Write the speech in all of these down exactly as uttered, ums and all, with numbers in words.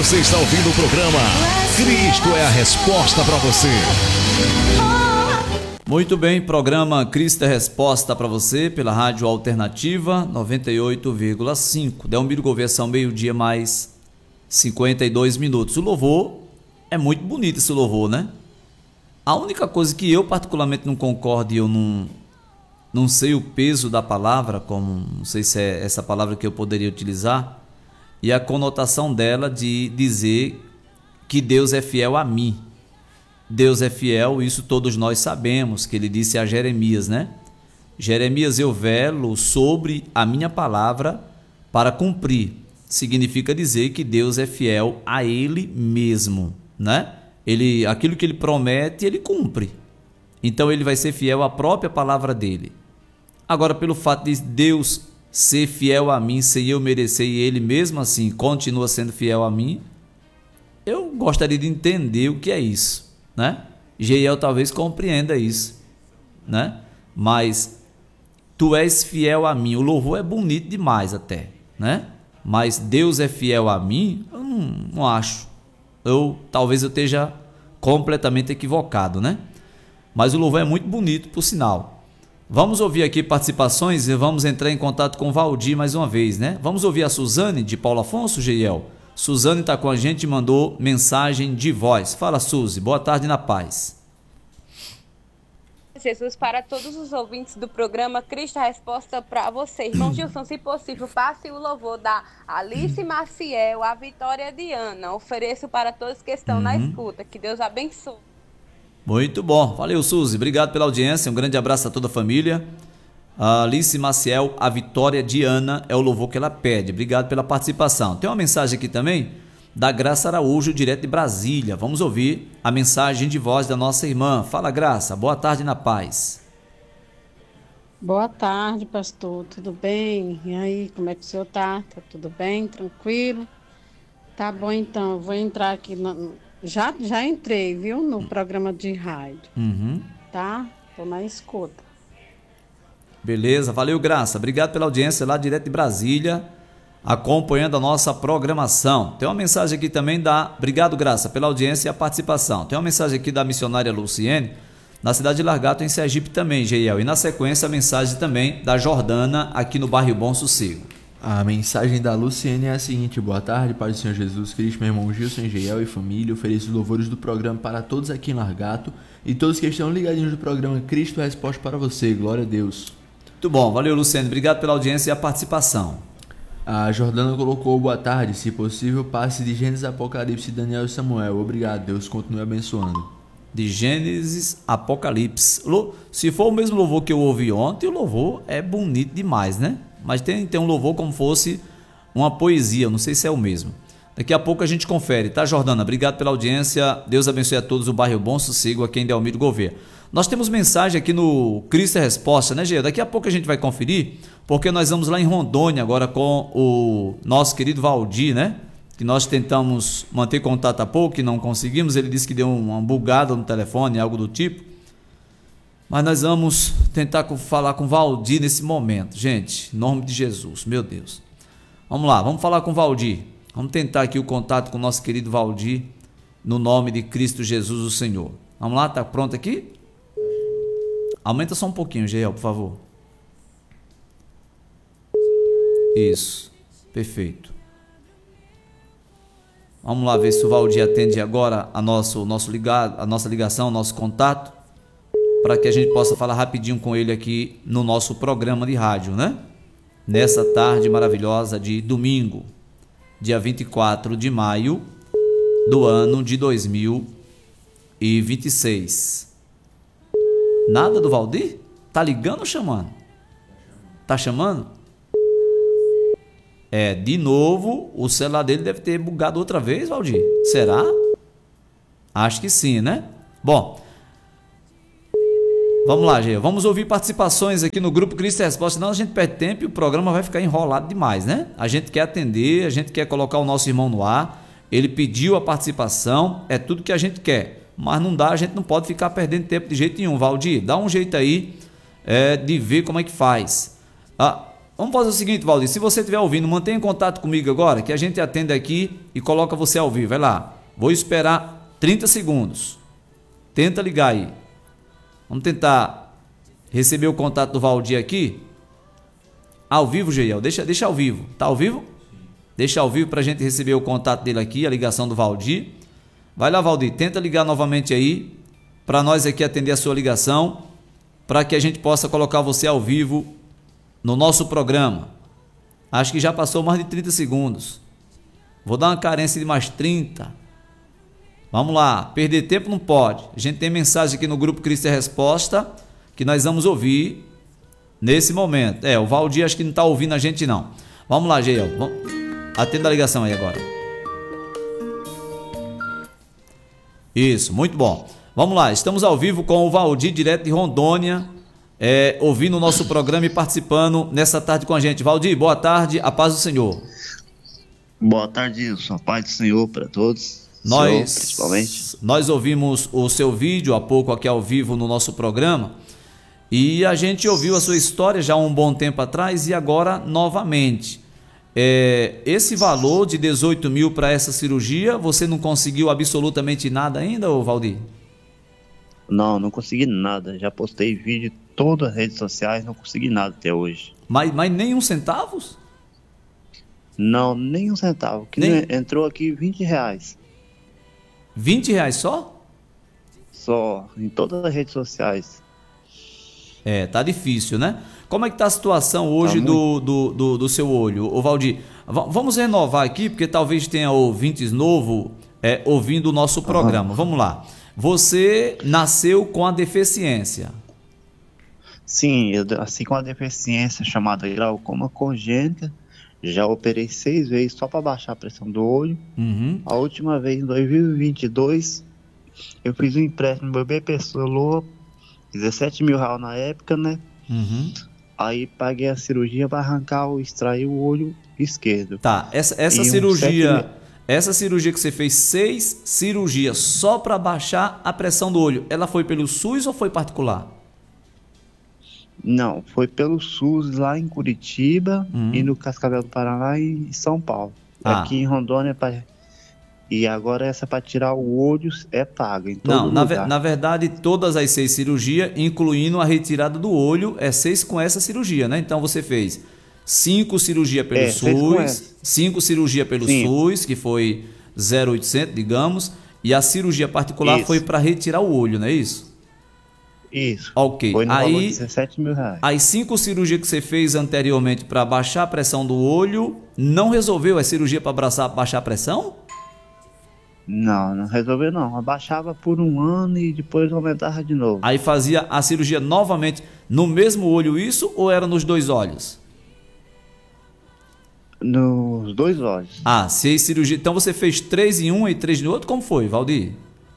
Você está ouvindo o programa Cristo é a Resposta para você. Muito bem, programa Cristo é a Resposta para você pela Rádio Alternativa noventa e oito vírgula cinco. Delmiro Gouveia, são meio-dia mais cinquenta e dois minutos. O louvor é muito bonito, esse louvor, né? A única coisa que eu particularmente não concordo e eu não, não sei o peso da palavra, como não sei se é essa palavra que eu poderia utilizar, e a conotação dela de dizer que Deus é fiel a mim. Deus é fiel, isso todos nós sabemos, que ele disse a Jeremias, né? Jeremias, eu velo sobre a minha palavra para cumprir. Significa dizer que Deus é fiel a ele mesmo, né? Ele, aquilo que ele promete, ele cumpre. Então ele vai ser fiel à própria palavra dele. Agora, pelo fato de Deus ser fiel a mim, sem eu merecer, e ele mesmo assim continua sendo fiel a mim, eu gostaria de entender o que é isso, né? Geiel talvez compreenda isso, né? Mas tu és fiel a mim, o louvor é bonito demais até, né? Mas Deus é fiel a mim, eu não, não acho. Eu, talvez eu esteja completamente equivocado, né? Mas o louvor é muito bonito, por sinal. Vamos ouvir aqui participações e vamos entrar em contato com o Valdir mais uma vez, né? Vamos ouvir a Suzane de Paulo Afonso, Geiel. Suzane está com a gente e mandou mensagem de voz. Fala, Suzy. Boa tarde na paz. Jesus, para todos os ouvintes do programa Cristo a Resposta para você. Irmão Gilson, se possível, passe o louvor da Alice Maciel, a Vitória Diana. Ofereço para todos que estão uhum. na escuta. Que Deus abençoe. Muito bom. Valeu, Suzy. Obrigado pela audiência. Um grande abraço a toda a família. A Alice Maciel, a Vitória Diana, é o louvor que ela pede. Obrigado pela participação. Tem uma mensagem aqui também da Graça Araújo, direto de Brasília. Vamos ouvir a mensagem de voz da nossa irmã. Fala, Graça. Boa tarde na paz. Boa tarde, pastor. Tudo bem? E aí, como é que o senhor tá? Tá tudo bem? Tranquilo? Tá bom, então. Eu vou entrar aqui... No... Já, já entrei, viu? No programa de rádio. Uhum. Tá? Tô na escuta. Beleza. Valeu, Graça. Obrigado pela audiência lá direto de Brasília, acompanhando a nossa programação. Tem uma mensagem aqui também da... Obrigado, Graça, pela audiência e a participação. Tem uma mensagem aqui da missionária Luciene, na cidade de Largato, em Sergipe também, Geiel. E na sequência a mensagem também da Jordana, aqui no bairro Bom Sossego. A mensagem da Luciene é a seguinte: boa tarde, Pai do Senhor Jesus Cristo, meu irmão Gilson, Geiel e família. Ofereço louvores do programa para todos aqui em Largato e todos que estão ligadinhos do programa Cristo é a Resposta para você. Glória a Deus. Muito bom, valeu, Luciene. Obrigado pela audiência e a participação. A Jordana colocou boa tarde, se possível, passe de Gênesis, Apocalipse, Daniel e Samuel. Obrigado, Deus continue abençoando. De Gênesis, Apocalipse. Se for o mesmo louvor que eu ouvi ontem, o louvor é bonito demais, né? Mas tem, tem um louvor como fosse uma poesia, eu não sei se é o mesmo. Daqui a pouco a gente confere, tá, Jordana? Obrigado pela audiência, Deus abençoe a todos, o bairro Bom Sossego, aqui em Delmiro Gouveia. Nós temos mensagem aqui no Cristo é Resposta, né, Gê? Daqui a pouco a gente vai conferir, porque nós vamos lá em Rondônia agora com o nosso querido Valdir, né? Que nós tentamos manter contato há pouco, que não conseguimos, ele disse que deu uma bugada no telefone, algo do tipo. Mas nós vamos tentar falar com o Valdir nesse momento, gente, em nome de Jesus, meu Deus. Vamos lá, vamos falar com o Valdir. Vamos tentar aqui o contato com o nosso querido Valdir, no nome de Cristo Jesus, o Senhor. Vamos lá, tá pronto aqui? Aumenta só um pouquinho, Geiel, por favor. Isso, perfeito. Vamos lá ver se o Valdir atende agora a, nosso, nosso ligado, a nossa ligação, o nosso contato, para que a gente possa falar rapidinho com ele aqui no nosso programa de rádio, né? Nessa tarde maravilhosa de domingo, dia vinte e quatro de maio do ano de dois mil e vinte e seis. Nada do Valdir? Tá ligando ou chamando? Tá chamando? É, de novo, o celular dele deve ter bugado outra vez, Valdir. Será? Acho que sim, né? Bom, vamos lá, Gê. Vamos ouvir participações aqui no Grupo Cristo é Resposta, senão a gente perde tempo e o programa vai ficar enrolado demais, né? A gente quer atender, a gente quer colocar o nosso irmão no ar, ele pediu a participação, é tudo que a gente quer, mas não dá, a gente não pode ficar perdendo tempo de jeito nenhum. Valdir, dá um jeito aí é, de ver como é que faz. Ah, vamos fazer o seguinte, Valdir, se você estiver ouvindo, mantenha contato comigo agora, que a gente atende aqui e coloca você ao vivo. Vai lá, vou esperar trinta segundos. Tenta ligar aí. Vamos tentar receber o contato do Valdir aqui. Ao vivo, Geiel, deixa, deixa ao vivo. Tá ao vivo? Deixa ao vivo para a gente receber o contato dele aqui, a ligação do Valdir. Vai lá, Valdir, tenta ligar novamente aí, para nós aqui atender a sua ligação, para que a gente possa colocar você ao vivo no nosso programa. Acho que já passou mais de trinta segundos. Vou dar uma carência de mais trinta. Vamos lá, perder tempo não pode. A gente tem mensagem aqui no grupo Cristo é Resposta, que nós vamos ouvir nesse momento. É, o Valdir acho que não está ouvindo a gente não. Vamos lá, Geiel. Atenda a ligação aí agora. Isso, muito bom. Vamos lá, estamos ao vivo com o Valdir, direto de Rondônia, é, ouvindo o nosso programa e participando nessa tarde com a gente. Valdir, boa tarde, a paz do Senhor. Boa tarde, Wilson, a paz do Senhor para todos. Nós, Senhor, principalmente. Nós ouvimos o seu vídeo há pouco aqui ao vivo no nosso programa e a gente ouviu a sua história já há um bom tempo atrás e agora novamente. É, esse valor de dezoito mil para essa cirurgia, você não conseguiu absolutamente nada ainda, ô Valdir? Não, não consegui nada. Já postei vídeo em todas as redes sociais, não consegui nada até hoje. Mas, mas nem um centavos? Não, nem um centavo. Que Nem... entrou aqui vinte reais. vinte reais só? Só, em todas as redes sociais. É, tá difícil, né? Como é que tá a situação hoje Tá do, do, do, do seu olho? Ô Valdir, vamos renovar aqui, porque talvez tenha ouvintes novos é, ouvindo o nosso programa. Uhum. Vamos lá. Você nasceu com a deficiência. Sim, eu nasci com a deficiência chamada glaucoma congênita. Já operei seis vezes só para baixar a pressão do olho. Uhum. A última vez, em dois mil e vinte e dois, eu fiz um empréstimo no B P C Loa, dezessete mil reais na época, né? Uhum. Aí paguei a cirurgia para arrancar ou extrair o olho esquerdo. Tá, essa, essa cirurgia, um essa cirurgia que você fez, seis cirurgias só para baixar a pressão do olho, ela foi pelo SUS ou foi particular? Não, foi pelo SUS lá em Curitiba uhum. e no Cascavel do Paraná e São Paulo. Ah. Aqui em Rondônia, pra... e agora essa para tirar o olho é paga em todo Não, na, lugar. ve na verdade, todas as seis cirurgias, incluindo a retirada do olho, é seis com essa cirurgia, né? Então você fez cinco cirurgias pelo é, SUS, cinco cirurgias pelo Sim. SUS, que foi zero oitocentos, digamos, e a cirurgia particular isso. foi para retirar o olho, não é isso? Isso. Ok. Foi no aí, valor de dezessete mil reais. As cinco cirurgias que você fez anteriormente para baixar a pressão do olho, não resolveu a cirurgia para baixar a pressão? Não, não resolveu não. Abaixava por um ano e depois aumentava de novo. Aí fazia a cirurgia novamente no mesmo olho isso ou era nos dois olhos? Nos dois olhos. Ah, seis cirurgias. Então você fez três em um e três no outro? Como foi, Valdir?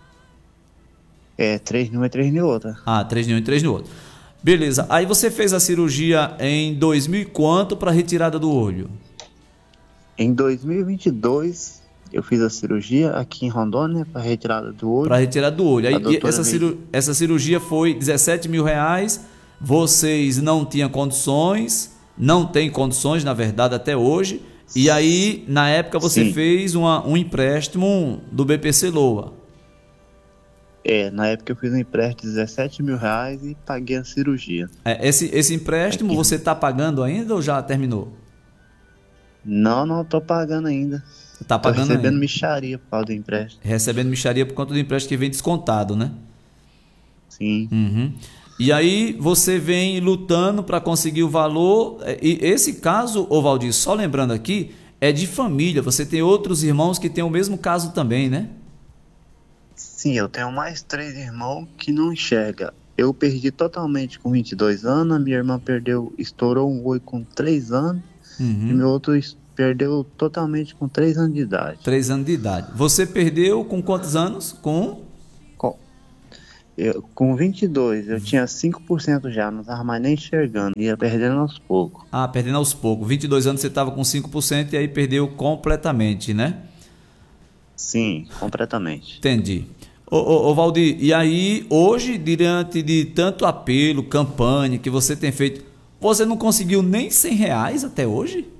É, três numa e três em outra. Ah, três em um e três no outro. Beleza. Aí você fez a cirurgia em dois mil e quanto para retirada do olho? Em dois mil e vinte e dois eu fiz a cirurgia aqui em Rondônia para retirada do olho. Para retirada do olho. Aí essa, ciru essa cirurgia foi dezessete mil reais. Vocês não tinham condições, não tem condições, na verdade, até hoje. E aí, na época, você Sim. fez uma, um empréstimo do B P C Loa. É, na época eu fiz um empréstimo de dezessete mil reais e paguei a cirurgia. É, esse, esse empréstimo Aqui. Você está pagando ainda ou já terminou? Não, não estou pagando ainda. Está pagando tô recebendo ainda. mixaria por causa do empréstimo. Recebendo mixaria por conta do empréstimo que vem descontado, né? Sim. Uhum. E aí você vem lutando para conseguir o valor. E esse caso, ô Valdir, só lembrando aqui, é de família. Você tem outros irmãos que têm o mesmo caso também, né? Sim, eu tenho mais três irmãos que não enxergam. Eu perdi totalmente com vinte e dois anos, a minha irmã perdeu, estourou um olho com três anos, uhum. e meu outro perdeu totalmente com três anos de idade. três anos de idade. Você perdeu com quantos anos? Com? Com, eu, com vinte e dois, eu tinha cinco por cento já, não estava mais nem enxergando, ia perdendo aos poucos. Ah, perdendo aos poucos. vinte e dois anos você estava com cinco por cento e aí perdeu completamente, né? Sim, completamente. Entendi. Ô, ô, ô Valdir, e aí hoje, diante de tanto apelo, campanha que você tem feito, Você não conseguiu nem cem reais até hoje?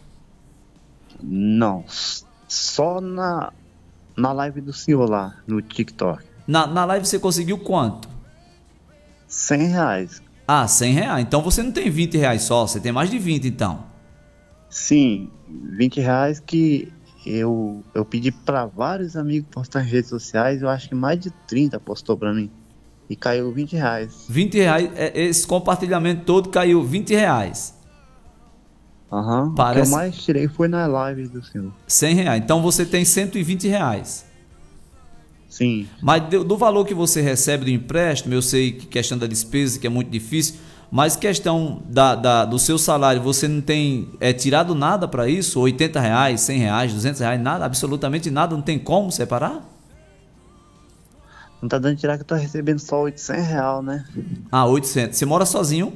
Não, só na, na live do senhor lá, no TikTok. Na, na live você conseguiu quanto? cem reais. Ah, cem reais. Então você não tem vinte reais só, você tem mais de vinte então. Sim, vinte reais que eu, eu pedi para vários amigos postar em redes sociais, eu acho que mais de trinta postou para mim. E caiu vinte reais. vinte reais, esse compartilhamento todo caiu vinte reais. Aham, uhum, Parece... o que eu mais tirei foi na live do senhor. cem reais, então você tem cento e vinte reais. Sim. Mas do, do valor que você recebe do empréstimo, eu sei que questão da despesa que é muito difícil, mas questão da, da, do seu salário, você não tem é, tirado nada para isso? oitenta reais, cem reais, duzentos reais, nada, absolutamente nada, não tem como separar? Não tá dando tirar que eu tô recebendo só oitocentos reais, né? Ah, oitocentos. Você mora sozinho?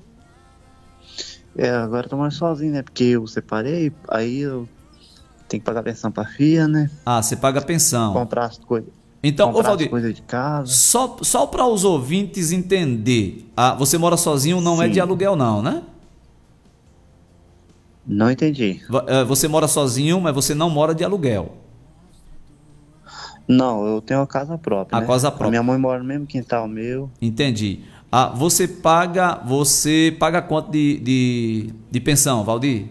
É, agora eu tô morando sozinho, né? Porque eu separei, aí eu tenho que pagar pensão pra filha, né? Ah, você paga pensão. Comprar as coisas. Então, comprar ô Valdir, as coisas de casa. Só, só para os ouvintes entender, ah, você mora sozinho, não Sim. é de aluguel não, né? Não entendi. Você mora sozinho, mas você não mora de aluguel. Não, eu tenho a casa própria, A né? casa própria. A minha mãe mora no mesmo quintal meu. Entendi. Ah, você paga, você paga quanto de, de, de pensão, Valdir?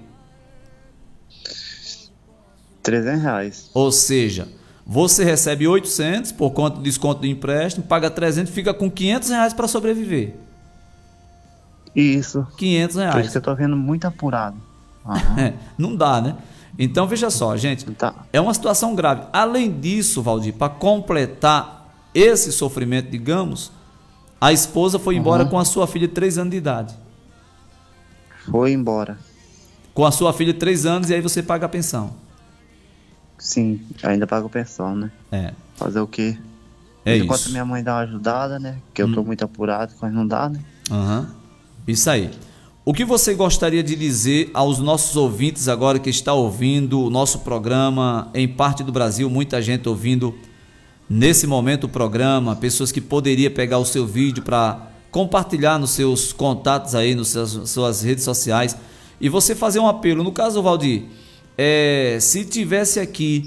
trezentos reais. Ou seja, você recebe oitocentos por conta do desconto do empréstimo, paga trezentos, fica com quinhentos reais para sobreviver. Isso. quinhentos Por reais. isso que eu tô vendo muito apurado. Uhum. É, não dá, né? Então, veja só, gente, Tá. é uma situação grave. Além disso, Valdir, para completar esse sofrimento, digamos, a esposa foi embora Uhum. com a sua filha de três anos de idade. Foi embora. Com a sua filha de três anos e aí você paga a pensão. Sim, ainda pago pensão, né? É, Fazer o quê? é Enquanto isso. minha mãe dá uma ajudada, né? Que eu tô muito apurado, mas não dá, né? Aham. Isso aí. O que você gostaria de dizer aos nossos ouvintes agora que está ouvindo o nosso programa em parte do Brasil, muita gente ouvindo nesse momento o programa, pessoas que poderiam pegar o seu vídeo para compartilhar nos seus contatos aí, nas suas, suas redes sociais, e você fazer um apelo. No caso, Valdir, é, se tivesse aqui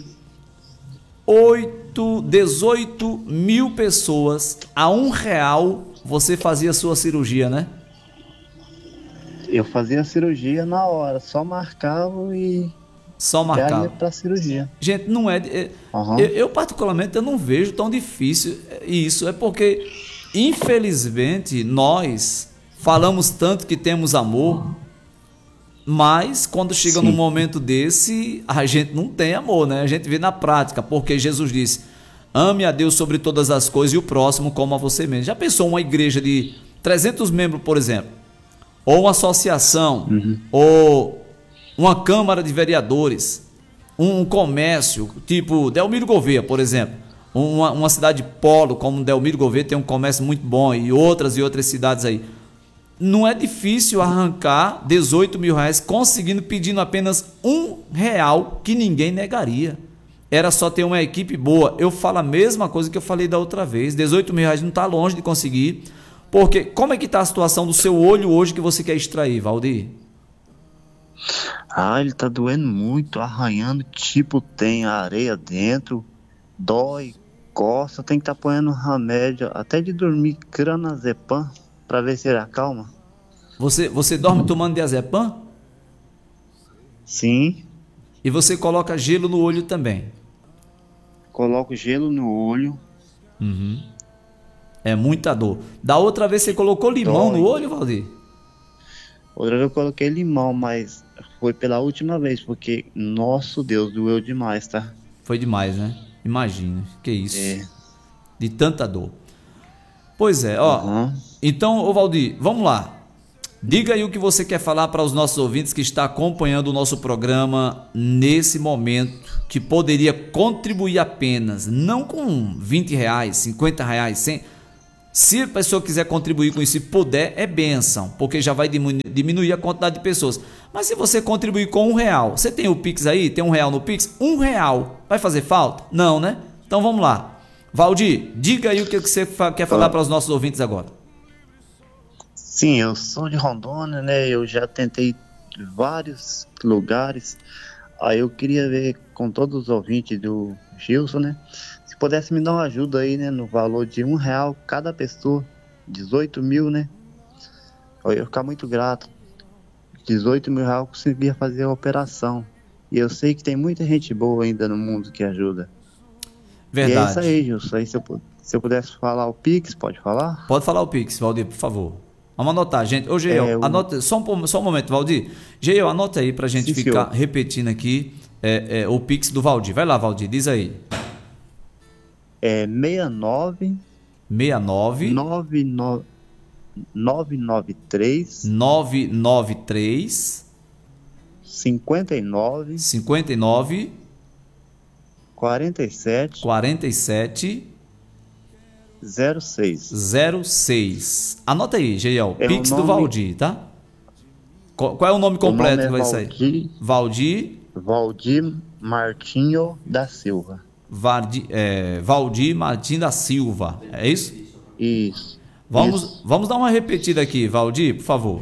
oito, dezoito mil pessoas a um real, você fazia a sua cirurgia, né? Eu fazia a cirurgia na hora, só marcava e Só já ia marcava. pra cirurgia. Gente, não é, é Uhum. eu, eu particularmente eu não vejo tão difícil isso, é porque infelizmente nós falamos tanto que temos amor, mas quando chega Sim. num momento desse, a gente não tem amor, né? A gente vê na prática, porque Jesus disse: ame a Deus sobre todas as coisas e o próximo como a você mesmo. Já pensou uma igreja de trezentos membros, por exemplo? Ou uma associação, Uhum. ou uma câmara de vereadores, um comércio, tipo Delmiro Gouveia, por exemplo, uma, uma cidade polo como Delmiro Gouveia tem um comércio muito bom, e outras e outras cidades aí. Não é difícil arrancar dezoito mil reais conseguindo, pedindo apenas um real que ninguém negaria. Era só ter uma equipe boa. Eu falo a mesma coisa que eu falei da outra vez, dezoito mil reais não está longe de conseguir. Porque como é que está a situação do seu olho hoje que você quer extrair, Valdir? Ah, ele tá doendo muito, arranhando, tipo, tem areia dentro, dói, coça, tem que estar tá ponhando remédio, até de dormir, cranazepam, pra ver se ele acalma. Você, você dorme tomando diazepam? Sim, E você coloca gelo no olho também. coloco gelo no olho. Uhum. É muita dor. Da outra vez você colocou limão Dói. no olho, Valdir? Outra vez eu coloquei limão, mas foi pela última vez, porque, nosso Deus, doeu demais, tá? Foi demais, né? Imagina. Que isso. É. De tanta dor. Pois é, ó. Uhum. Então, ô Valdir, vamos lá. Diga aí o que você quer falar para os nossos ouvintes que estão acompanhando o nosso programa nesse momento, que poderia contribuir apenas, não com vinte reais, cinquenta reais, cem. Se a pessoa quiser contribuir com isso e puder, é bênção, porque já vai diminu- diminuir a quantidade de pessoas. Mas se você contribuir com um real, você tem o Pix aí? Tem um real no Pix? Um real. Vai fazer falta? Não, né? Então vamos lá. Valdir, diga aí o que você fa- quer falar para os nossos ouvintes agora. Sim, eu sou de Rondônia, né? Eu já tentei vários lugares. Aí eu queria ver com todos os ouvintes do Gilson, né? Se pudesse me dar uma ajuda aí, né? No valor de um real cada pessoa. dezoito mil, né? Eu ia ficar muito grato. dezoito mil reais eu conseguia fazer a operação. E eu sei que tem muita gente boa ainda no mundo que ajuda. Verdade. E é isso aí, Gilson. Aí se eu, se eu pudesse falar o Pix, pode falar? Pode falar o Pix, Valdir, por favor. Vamos anotar, gente. Ô, Geiel, É, o- anota, só um, só um momento, Valdir. Geiel, anota aí pra gente Sim, ficar senhor. repetindo aqui é, é, o Pix do Valdir. Vai lá, Valdir, diz aí. É seis nove sessenta e nove, nove nove nove nove três nove nove três, cinquenta e nove cinquenta e nove, quarenta e sete quarenta e sete, zero seis. zero seis. Anota aí, Geiel. É o Pix do nome- Valdir, tá? Qual, qual é o nome O completo nome é que vai sair? Valdir, Valdir, Valdir Martinho da Silva. Vardi, é, Valdir Martins da Silva. É isso? Isso. Vamos, Isso. vamos dar uma repetida aqui, Valdir, por favor.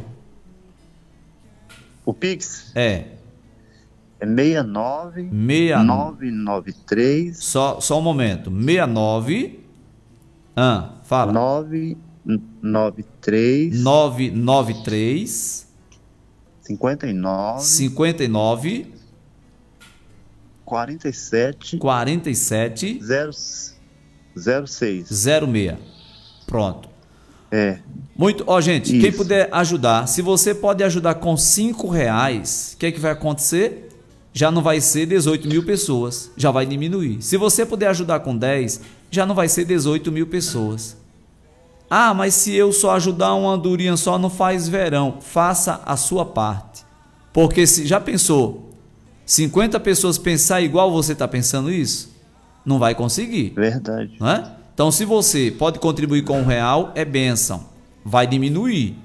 O Pix É, é seis nove meia, nove nove três só, só um momento. sessenta e nove, ah, fala. nove nove três nove nove três, cinquenta e nove cinquenta e nove, quarenta e sete quarenta e sete, zero seis. zero seis. Pronto. É. Muito, ó, gente, quem Isso. puder ajudar, se você pode ajudar com cinco reais, o que é que vai acontecer? Já não vai ser dezoito mil pessoas, já vai diminuir. Se você puder ajudar com dez, já não vai ser dezoito mil pessoas. Ah, mas se eu só ajudar uma andorinha só, não faz verão. Faça a sua parte. Porque se já pensou, cinquenta pessoas pensar igual você está pensando isso, não vai conseguir. Verdade. Não é? Então, se você pode contribuir com um real, é bênção. Vai diminuir.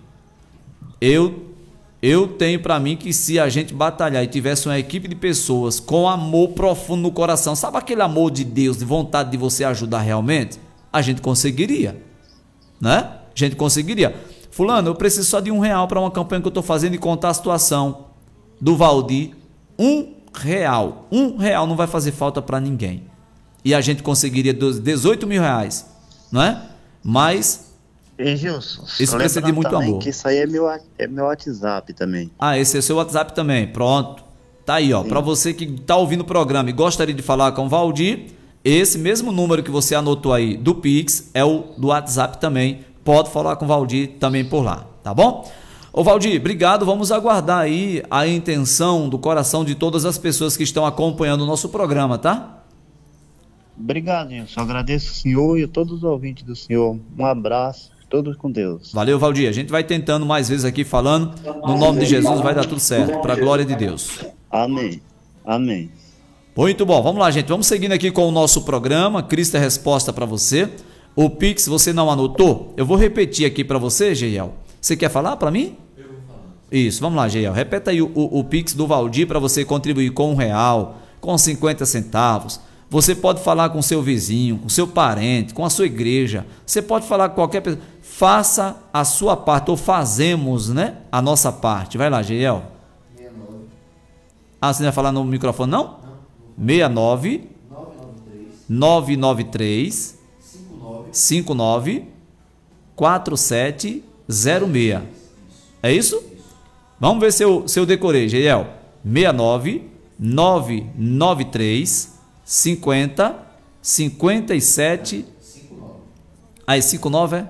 Eu, eu tenho para mim que se a gente batalhar e tivesse uma equipe de pessoas com amor profundo no coração, sabe aquele amor de Deus, de vontade de você ajudar realmente? A gente conseguiria. Né? A gente conseguiria. Fulano, eu preciso só de um real para uma campanha que eu estou fazendo e contar a situação do Valdir. Um real. Um real não vai fazer falta para ninguém. E a gente conseguiria dezoito mil reais, não é? Mas, E Gilson, Isso precisa de muito também amor. que isso aí é meu, é meu WhatsApp também. ah, esse é o seu WhatsApp também, pronto. Tá aí, ó, para você que tá ouvindo o programa e gostaria de falar com o Valdir, esse mesmo número que você anotou aí do Pix é o do WhatsApp também. Pode falar com o Valdir também por lá, tá bom? Ô Valdir, obrigado, vamos aguardar aí a intenção do coração de todas as pessoas que estão acompanhando o nosso programa, tá? Obrigado, Gilson. Agradeço o senhor e a todos os ouvintes do senhor. Um abraço. Todos com Deus. Valeu, Valdir. A gente vai tentando mais vezes aqui falando. No nome de Jesus vai dar tudo certo. Para a glória de Deus. Amém. Amém. Muito bom. Vamos lá, gente. Vamos seguindo aqui com o nosso programa. Cristo é resposta para você. O Pix, você não anotou? Eu vou repetir aqui para você, Geiel. Você quer falar para mim? Isso. Vamos lá, Geiel. Repeta aí o, o, o Pix do Valdir para você contribuir com um real, com cinquenta centavos. Você pode falar com seu vizinho, com seu parente, com a sua igreja. Você pode falar com qualquer pessoa. Faça a sua parte, ou fazemos, né, a nossa parte. Vai lá, Geiel. Ah, você não vai falar no microfone, não? sessenta e nove, nove nove três, cinquenta e nove, quarenta e sete zero seis. É isso? Vamos ver se eu, se eu decorei, Geiel. sessenta e nove, nove nove três, cinquenta, cinquenta e sete. Aí, cinquenta e nove é?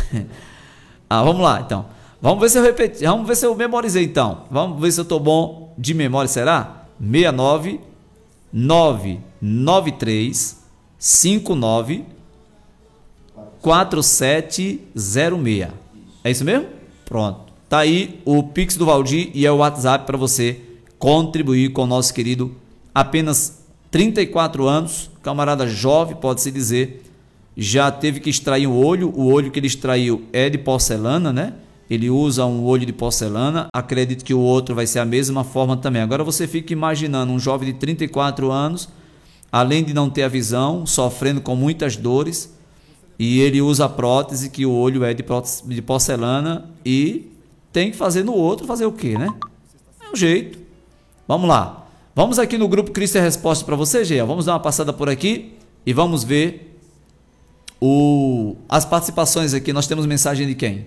Ah, vamos lá, então. Vamos ver se eu repeti, vamos ver se eu memorizei, então. Vamos ver se eu tô bom de memória, será? sessenta e nove, nove nove três, cinquenta e nove, quarenta e sete zero seis. É isso mesmo? Pronto. Tá aí o Pix do Valdir e é o WhatsApp para você contribuir com o nosso querido, apenas trinta e quatro anos, camarada jovem, pode-se dizer, já teve que extrair um olho, o olho que ele extraiu é de porcelana, né? Ele usa um olho de porcelana, acredito que o outro vai ser a mesma forma também. Agora você fica imaginando um jovem de trinta e quatro anos, além de não ter a visão, sofrendo com muitas dores, e ele usa a prótese, que o olho é de, prótese, de porcelana, e tem que fazer no outro, fazer o quê, né? É um jeito. Vamos lá. Vamos aqui no grupo Cristo é Resposta para você, Gê. Vamos dar uma passada por aqui e vamos ver o, as participações aqui. Nós temos mensagem de quem?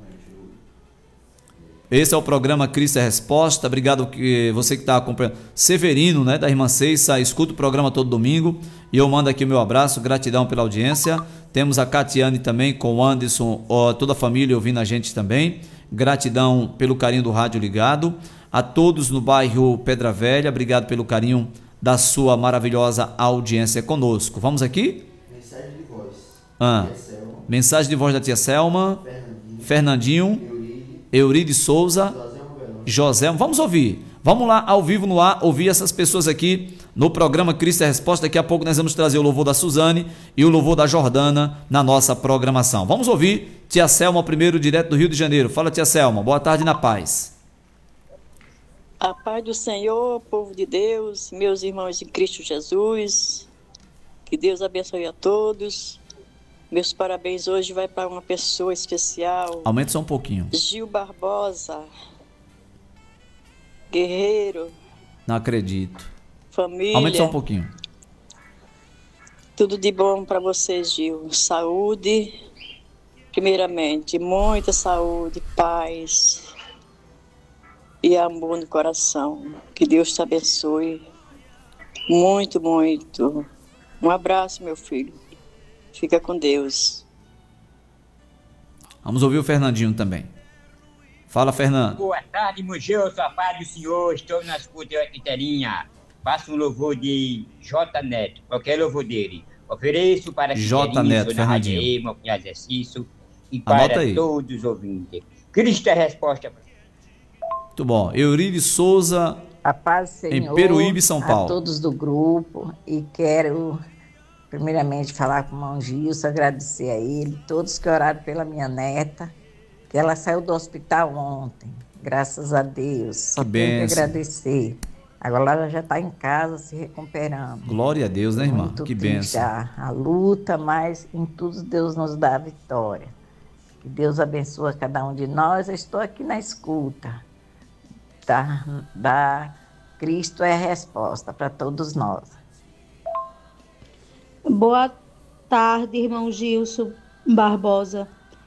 Esse é o programa Cristo é Resposta. Obrigado que você que está acompanhando. Severino, né, da Irmã Ceissa, escuta o programa todo domingo. E eu mando aqui o meu abraço, gratidão pela audiência. Temos a Catiane também, com o Anderson, ó, toda a família ouvindo a gente também. Gratidão pelo carinho do rádio ligado. A todos no bairro Pedra Velha, obrigado pelo carinho da sua maravilhosa audiência conosco. Vamos aqui? Mensagem de voz. Ah, mensagem de voz da tia Selma, Fernandinho, Fernandinho Euride Souza, José. Vamos ouvir. Vamos lá, ao vivo no ar, ouvir essas pessoas aqui no programa Cristo é Resposta. Daqui a pouco nós vamos trazer o louvor da Suzane e o louvor da Jordana na nossa programação. Vamos ouvir tia Selma primeiro, direto do Rio de Janeiro. Fala, tia Selma. Boa tarde, na paz. A paz do Senhor, povo de Deus, meus irmãos em Cristo Jesus. Que Deus abençoe a todos. Meus parabéns hoje vai para uma pessoa especial. Aumenta só um pouquinho. Gil Barbosa, guerreiro. Não acredito. Família. Aumenta só um pouquinho. Tudo de bom para você, Gil. Saúde, primeiramente. Muita saúde, paz e amor no coração. Que Deus te abençoe. Muito, muito. Um abraço, meu filho. Fica com Deus. Vamos ouvir o Fernandinho também. Fala, Fernando. Boa tarde, Mugeu, sua paz do Senhor. Estou na escuta inteirinha. Faço um louvor de J. Neto, qualquer louvor dele. Ofereço para J. Neto, Fernandinho. Ema, com exercício e para todos os ouvintes. Cristo é resposta. Muito bom. Euride Souza, a paz do Senhor, em Peruíbe, São Paulo. A todos do grupo, e quero primeiramente falar com o irmão Gilson, agradecer a ele, todos que oraram pela minha neta, que ela saiu do hospital ontem, graças a Deus, só que tenho que agradecer. Agora ela já está em casa se recuperando. Glória a Deus, né, irmã? Muito que bênção. A, a luta, mas em tudo Deus nos dá a vitória. Que Deus abençoe cada um de nós. Eu estou aqui na escuta. Da, da Cristo é a resposta para todos nós. Boa tarde, irmão Gilson Barbosa.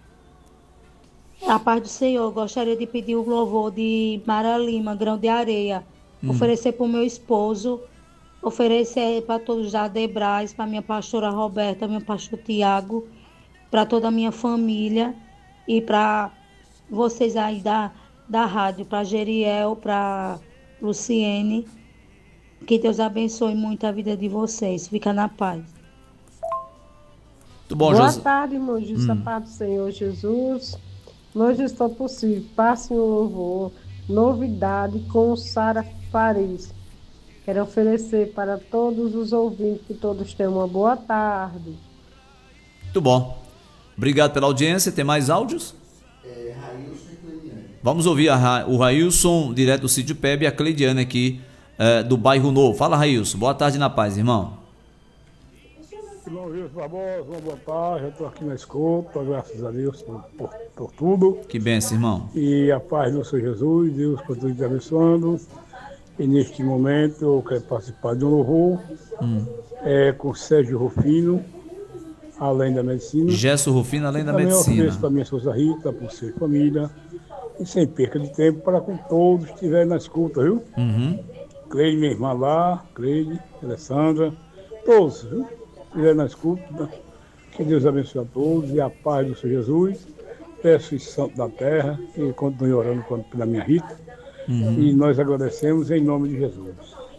A paz do Senhor, gostaria de pedir o louvor de Mara Lima, Grão de Areia. Hum. Oferecer para o meu esposo, oferecer para todos da Debrais, para minha pastora Roberta, meu pastor Tiago, para toda a minha família e para vocês aí da, da rádio, para Geriel, para Luciene. Que Deus abençoe muito a vida de vocês. Fica na paz. Muito bom, Boa José. tarde, irmão Gilson, hum. Paz do Senhor Jesus. Hoje está possível. Passe um louvor, novidade com Sara Paris. Quero oferecer para todos os ouvintes que todos tenham uma boa tarde. Muito bom. Obrigado pela audiência. Tem mais áudios? É, Railson e Cleidiane. Vamos ouvir a, o Railson, direto do Sítio Pebe, e a Cleidiane aqui é, do Bairro Novo. Fala, Railson. Boa tarde na paz, irmão. Irmão Gilson Barbosa, uma boa tarde. Eu estou aqui na escuta, graças a Deus por, por, por tudo. Que bênção, irmão. E a paz do Senhor Jesus, Deus continue te abençoando. E neste momento eu quero participar de um louvor hum. é, com Sérgio Rufino, Além da Medicina. Gesso Rufino, Além da Medicina. Também ofereço para minha esposa Rita, por ser família. E sem perca de tempo, para com todos que estiverem na escuta, viu? Uhum. Cleide, minha irmã lá, Cleide, Alessandra, todos, viu? Estiverem na escuta. Que Deus abençoe a todos e a paz do Senhor Jesus. Peço os santos da terra e continue orando pela minha Rita. Uhum. E nós agradecemos em nome de Jesus.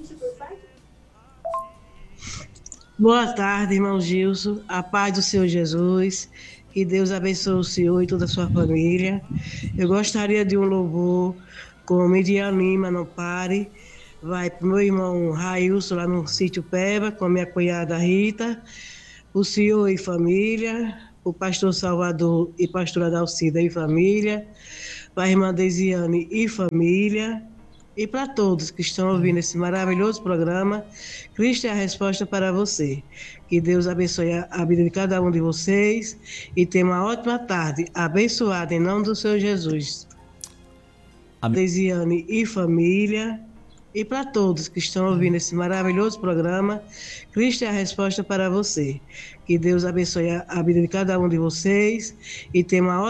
Boa tarde, irmão Gilson. A paz do Senhor Jesus. Que Deus abençoe o senhor e toda a sua família. Eu gostaria de um louvor com Midian Lima, não pare. Vai para o meu irmão Railson, lá no Sítio Peba, com a minha cunhada Rita. O senhor e família. O pastor Salvador e pastora Dalcida e família. Para a irmã Desiane e família. E para todos que estão ouvindo esse maravilhoso programa, Cristo é a resposta para você. Que Deus abençoe a vida de cada um de vocês e tenha uma ótima tarde, abençoada em nome do Senhor Jesus. Amém. Deisiane e família. E para todos que estão ouvindo esse maravilhoso programa, Cristo é a resposta para você. Que Deus abençoe a vida de cada um de vocês e tenha uma ótima